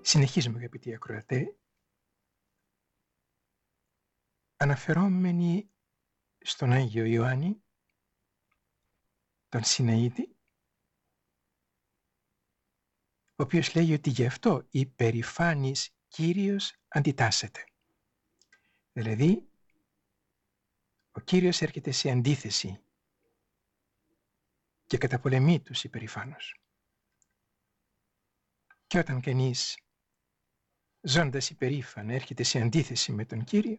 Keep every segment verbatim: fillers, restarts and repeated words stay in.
Συνεχίζουμε, αγαπητοί ακροατέ, αναφερόμενοι στον Άγιο Ιωάννη, τον Συναήτη, ο οποίος λέει ότι γι' αυτό η περηφάνης Κύριος αντιτάσσεται. Δηλαδή, ο Κύριος έρχεται σε αντίθεση και καταπολεμεί τους υπερηφάνους. Και όταν κανείς, ζώντας υπερήφανα, έρχεται σε αντίθεση με τον Κύριο,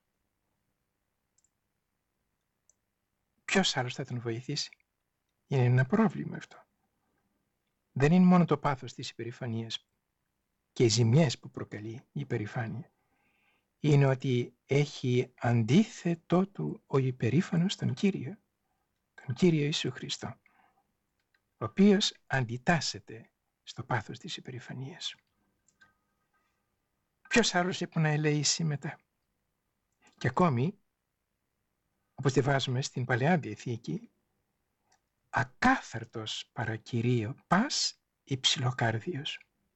ποιος άλλος θα τον βοηθήσει? Είναι ένα πρόβλημα αυτό. Δεν είναι μόνο το πάθος της υπερηφανίας και οι ζημιές που προκαλεί η υπερηφάνεια. Είναι ότι έχει αντίθετό του ο υπερήφανος τον Κύριο, τον Κύριο Ιησού Χριστό, ο οποίος αντιτάσσεται στο πάθος της υπερηφανίας. Ποιος άλλος λοιπόν να ελεήσει μετά? Και ακόμη, όπως διαβάζουμε στην Παλαιά Διαθήκη, ακάθαρτος παρά Κυρίω πας υψηλοκάρδιος.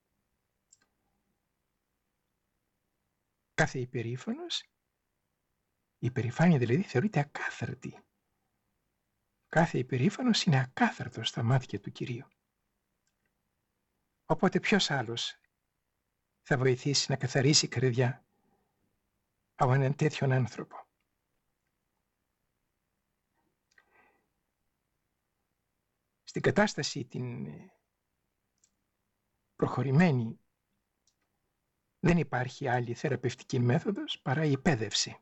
Κάθε υπερήφανος, η υπερηφάνεια δηλαδή θεωρείται ακάθαρτη. Κάθε υπερήφανος είναι ακάθαρτος στα μάτια του Κυρίου. Οπότε ποιος άλλος θα βοηθήσει να καθαρίσει η καρδιά από έναν τέτοιον άνθρωπο? Στην κατάσταση την προχωρημένη δεν υπάρχει άλλη θεραπευτική μέθοδος παρά η εκπαίδευση.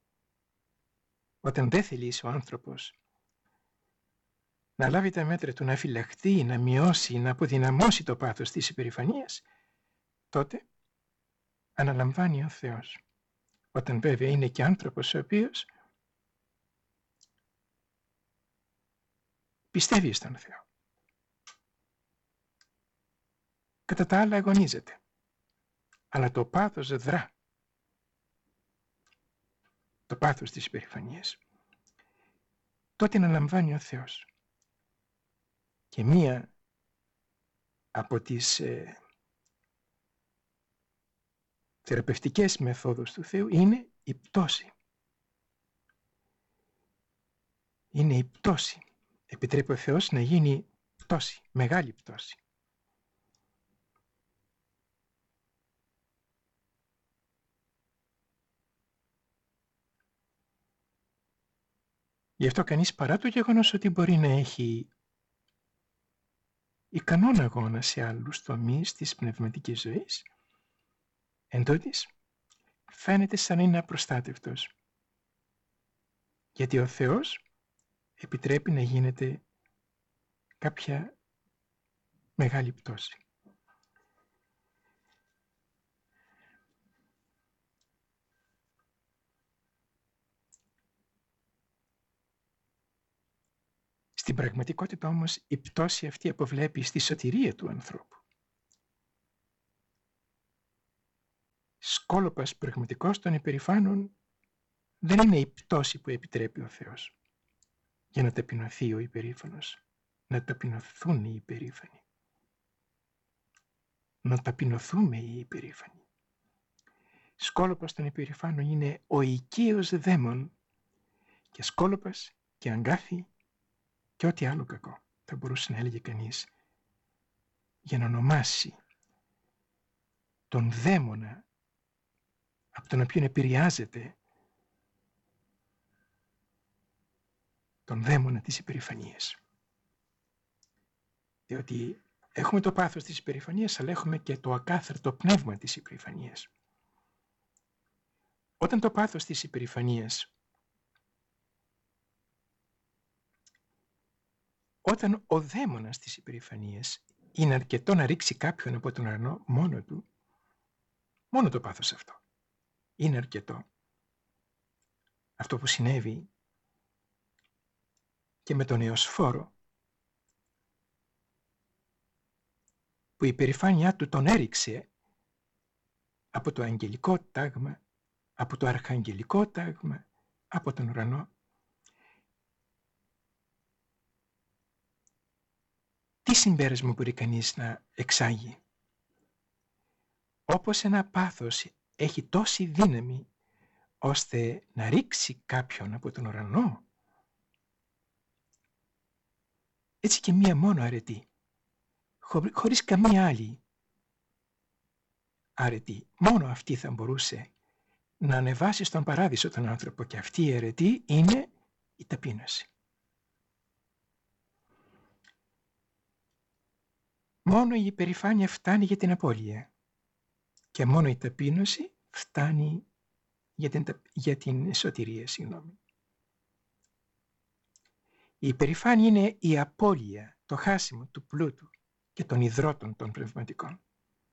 Όταν δεν θελήσει ο άνθρωπος να λάβει τα μέτρα του, να φυλαχτεί, να μειώσει, να αποδυναμώσει το πάθος της υπερηφανίας, τότε αναλαμβάνει ο Θεός. Όταν βέβαια είναι και άνθρωπος ο οποίος πιστεύει στον Θεό. Κατά τα άλλα αγωνίζεται. Αλλά το πάθος δρά. Το πάθος της υπερηφανίας. Τότε αναλαμβάνει ο Θεός. Και μία από τις ε, θεραπευτικές μεθόδους του Θεού είναι η πτώση. Είναι η πτώση. Επιτρέπει ο Θεός να γίνει πτώση, μεγάλη πτώση. Γι' αυτό κανείς, παρά το γεγονός ότι μπορεί να έχει ικανόν αγώνα σε άλλους τομείς της πνευματικής ζωής, εν τούτοις φαίνεται σαν είναι απροστάτευτος. Γιατί ο Θεός επιτρέπει να γίνεται κάποια μεγάλη πτώση. Στην πραγματικότητα όμως η πτώση αυτή αποβλέπει στη σωτηρία του ανθρώπου. Σκόλοπας πραγματικός των υπερηφάνων δεν είναι η πτώση που επιτρέπει ο Θεός για να ταπεινωθεί ο υπερήφανος, να ταπεινωθούν οι υπερήφανοι, να ταπεινωθούμε οι υπερήφανοι. Σκόλοπας των υπερηφάνων είναι ο οικείος δαίμον και σκόλοπας και αγκάθι και ό,τι άλλο κακό θα μπορούσε να έλεγε κανείς για να ονομάσει τον δαίμονα από τον οποίο επηρεάζεται, τον δαίμονα της υπερηφανίας. Διότι έχουμε το πάθος της υπερηφανίας, αλλά έχουμε και το ακάθαρτο πνεύμα της υπερηφανίας. Όταν το πάθος της υπερηφανίας, όταν ο δαίμονας της υπερηφανίας είναι αρκετό να ρίξει κάποιον από τον ουρανό μόνο του, μόνο το πάθος αυτό είναι αρκετό. Αυτό που συνέβη και με τον Εωσφόρο, που η υπερηφάνειά του τον έριξε από το αγγελικό τάγμα, από το αρχαγγελικό τάγμα, από τον ουρανό. Τι συμπέρασμα μπορεί κανείς να εξάγει? όπως ένα πάθος έχει τόση δύναμη ώστε να ρίξει κάποιον από τον ουρανό, έτσι και μία μόνο αρετή, χωρίς καμία άλλη αρετή, μόνο αυτή θα μπορούσε να ανεβάσει στον παράδεισο τον άνθρωπο, και αυτή η αρετή είναι η ταπείνωση. Μόνο η υπερηφάνεια φτάνει για την απώλεια και μόνο η ταπείνωση φτάνει για την, για την σωτηρία. Συγγνώμη. Η υπερηφάνεια είναι η απώλεια, το χάσιμο του πλούτου και των ιδρώτων των πνευματικών.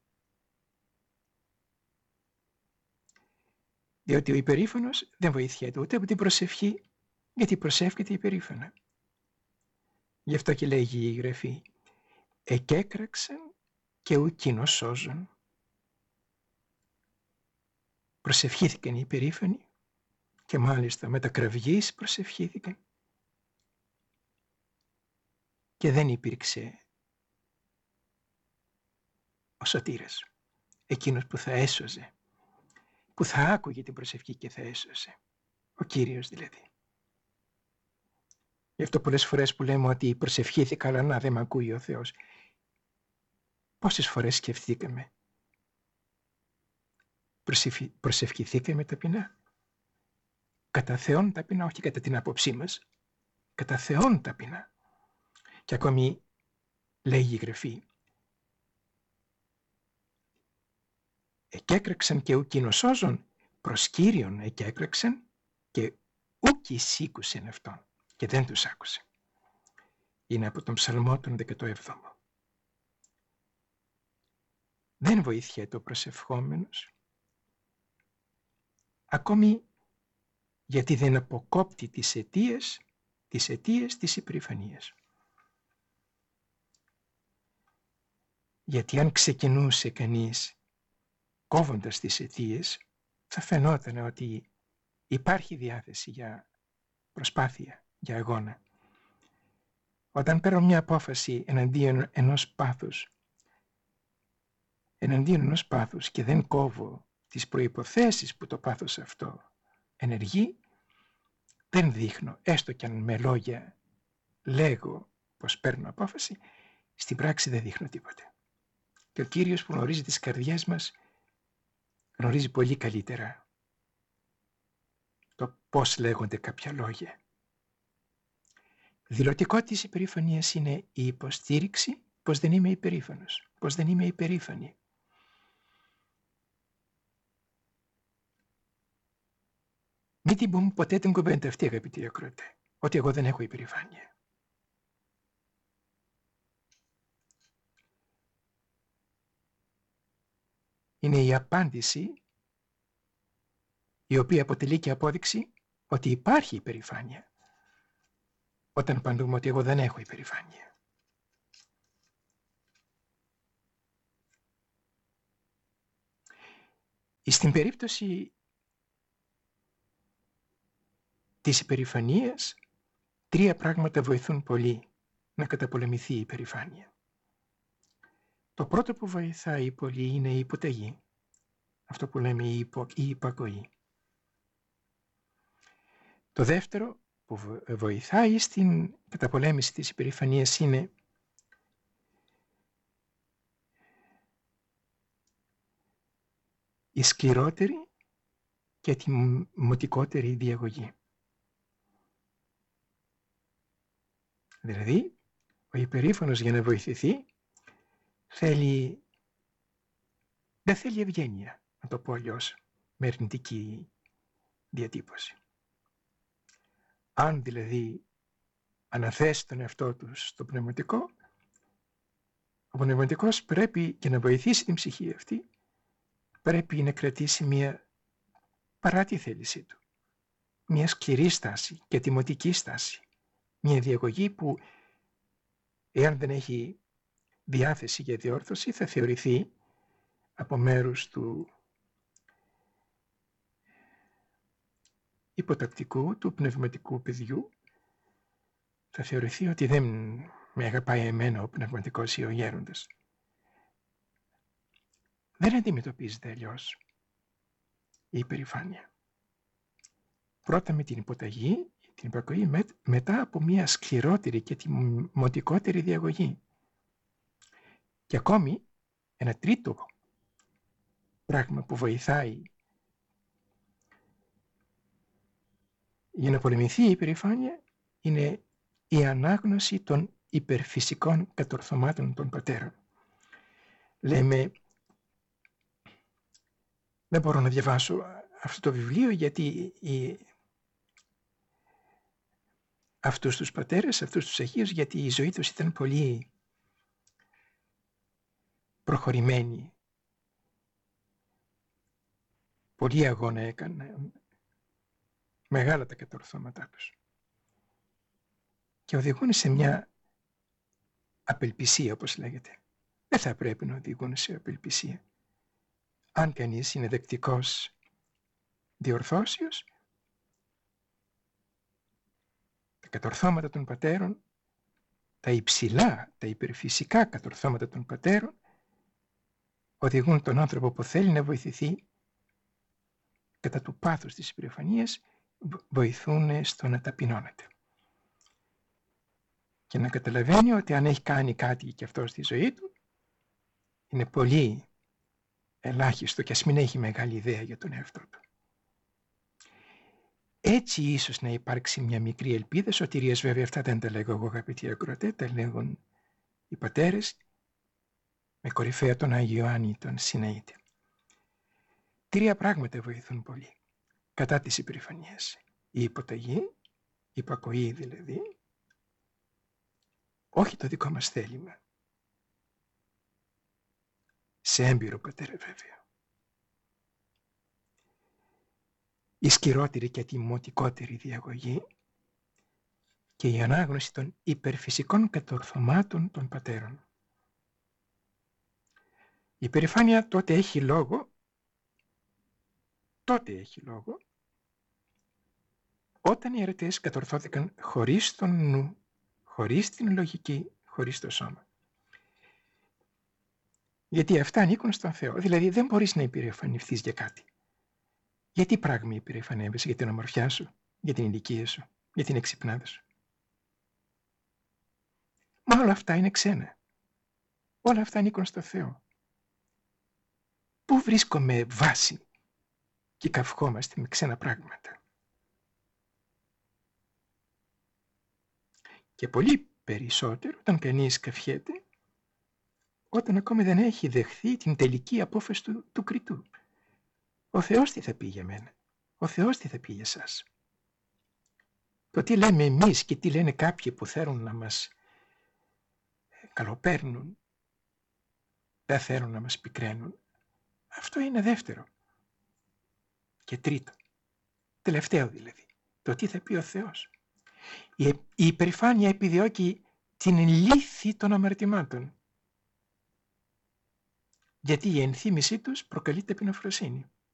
Διότι ο υπερήφανος δεν βοηθιέται ούτε από την προσευχή, γιατί προσεύχεται υπερήφανα. Γι' αυτό και λέγει η Γραφή, εκέκραξαν και ουκίνο σώζον. Προσευχήθηκαν οι υπερήφανοι και μάλιστα με τα κραυγής προσευχήθηκαν και δεν υπήρξε ο σωτήρας, εκείνος που θα έσωζε, που θα άκουγε την προσευχή και θα έσωσε, ο Κύριος δηλαδή. Γι' αυτό πολλές φορές που λέμε ότι προσευχήθηκα αλλά να δεν με ακούει ο Θεός, πόσες φορές σκεφτήκαμε, προσευχη, προσευχηθήκαμε ταπεινά, κατά Θεόν ταπεινά, όχι κατά την άποψή μας, κατά Θεόν ταπεινά. Και ακόμη λέγει η Γραφή, εκέκραξαν και ουκ εινοσώζον, προς Κύριον εκέκραξαν και ουκ εισήκουσεν αυτόν, και δεν τους άκουσε. Είναι από τον Ψαλμό τον δέκατο έβδομο. Δεν βοηθιέται ο προσευχόμενος, ακόμη γιατί δεν αποκόπτει τις αιτίες, τις αιτίες της υπερηφανίας. Γιατί αν ξεκινούσε κανείς κόβοντας τις αιτίες, θα φαινόταν ότι υπάρχει διάθεση για προσπάθεια, για αγώνα. Όταν παίρνω μια απόφαση εναντίον ενός πάθους, εναντίον ενός πάθους και δεν κόβω τις προϋποθέσεις που το πάθος αυτό ενεργεί, δεν δείχνω, έστω κι αν με λόγια λέγω πως παίρνω απόφαση, στην πράξη δεν δείχνω τίποτε. Και ο Κύριος που γνωρίζει τις καρδιές μας γνωρίζει πολύ καλύτερα το πώς λέγονται κάποια λόγια. Δηλωτικό της υπερηφανίας είναι η υποστήριξη πως δεν είμαι υπερήφανος, πως δεν είμαι υπερήφανη. Μην την πούμε ποτέ την κουβέντα αυτή, αγαπητοί ακροατέ, ότι εγώ δεν έχω υπερηφάνεια. Είναι η απάντηση η οποία αποτελεί και απόδειξη ότι υπάρχει υπερηφάνεια, όταν απαντούμε ότι εγώ δεν έχω υπερηφάνεια. Στην περίπτωση της υπερηφανίας, τρία πράγματα βοηθούν πολύ να καταπολεμηθεί η υπερηφάνεια. Το πρώτο που βοηθάει πολύ είναι η υποταγή, αυτό που λέμε η, υπο, η υπακοή. Το δεύτερο που βοηθάει στην καταπολέμηση της υπερηφανίας είναι η σκληρότερη και τιμωτικότερη διαγωγή. Δηλαδή, ο υπερήφανος για να βοηθηθεί θέλει, δεν θέλει ευγένεια, να το πω αλλιώς, με αρνητική διατύπωση. Αν δηλαδή αναθέσει τον εαυτό του στο πνευματικό, ο πνευματικός πρέπει και να βοηθήσει την ψυχή αυτή, πρέπει να κρατήσει μια παρά τη θέλησή του, μια σκληρή στάση και τιμωτική στάση, μια διαγωγή που εάν δεν έχει διάθεση για διόρθωση θα θεωρηθεί από μέρους του υποτακτικού, του πνευματικού παιδιού, θα θεωρηθεί ότι δεν με αγαπάει εμένα ο πνευματικός ή ο γέροντας. Δεν δεν αντιμετωπίζεται αλλιώς η υπερηφάνεια. Πρώτα με την υποταγή, την υπακοή, με, μετά από μια σκληρότερη και τιμωτικότερη διαγωγή. Και ακόμη ένα τρίτο πράγμα που βοηθάει για να πολεμηθεί η υπερηφάνεια είναι η ανάγνωση των υπερφυσικών κατορθωμάτων των πατέρων. Λέμε, δεν μπορώ να διαβάσω αυτό το βιβλίο γιατί η, αυτούς τους πατέρες, αυτούς τους Αγίους, γιατί η ζωή τους ήταν πολύ προχωρημένη. Πολύ αγώνα έκαναν, μεγάλα τα κατορθώματά τους. Και οδηγούν σε μια απελπισία, όπως λέγεται. Δεν θα πρέπει να οδηγούν σε απελπισία. Αν κανείς είναι δεκτικός διορθώσεως, τα κατορθώματα των πατέρων, τα υψηλά, τα υπερφυσικά κατορθώματα των πατέρων, οδηγούν τον άνθρωπο που θέλει να βοηθηθεί κατά του πάθους της υπερηφανίας, βοηθούν στο να ταπεινώνεται. Και να καταλαβαίνει ότι αν έχει κάνει κάτι και αυτό στη ζωή του, είναι πολύ ελάχιστο και ας μην έχει μεγάλη ιδέα για τον εαυτό του. Έτσι ίσως να υπάρξει μια μικρή ελπίδα σωτηρίας, βέβαια αυτά δεν τα λέγω εγώ αγαπητοί ακροατές, τα λέγουν οι πατέρες με κορυφαία τον Άγιο Ιωάννη τον Σιναήτη. Τρία πράγματα βοηθούν πολύ κατά της υπερηφανίας. Η υποταγή, η υπακοή δηλαδή, όχι το δικό μας θέλημα, σε έμπειρο πατέρα βέβαια. Η σκυρότερη και τιμωτικότερη διαγωγή και η ανάγνωση των υπερφυσικών κατορθωμάτων των πατέρων. Η υπερηφάνεια τότε έχει λόγο, τότε έχει λόγο, όταν οι αιρετές κατορθώθηκαν χωρίς τον νου, χωρίς την λογική, χωρίς το σώμα. Γιατί αυτά ανήκουν στον Θεό. Δηλαδή δεν μπορείς να υπερηφανευτείς για κάτι. Για τι πράγμα υπερηφανεύεσαι? Για την ομορφιά σου, για την ηλικία σου, για την εξυπνάδα σου? Μα όλα αυτά είναι ξένα. Όλα αυτά ανήκουν στο Θεό. Πού βρίσκομαι βάση και καυχόμαστε με ξένα πράγματα? Και πολύ περισσότερο όταν κανείς καυχέται, όταν ακόμη δεν έχει δεχθεί την τελική απόφαση του, του κριτού. Ο Θεός τι θα πει για μένα? Ο Θεός τι θα πει για εσάς? Το τι λέμε εμείς και τι λένε κάποιοι που θέλουν να μας καλοπαίρνουν, δεν θέλουν να μας πικραίνουν, αυτό είναι δεύτερο. Και τρίτο, τελευταίο δηλαδή, το τι θα πει ο Θεός. Η, η υπερηφάνεια επιδιώκει την λύθη των αμαρτημάτων. Γιατί η ενθύμησή τους προκαλεί ταπεινοφροσύνη.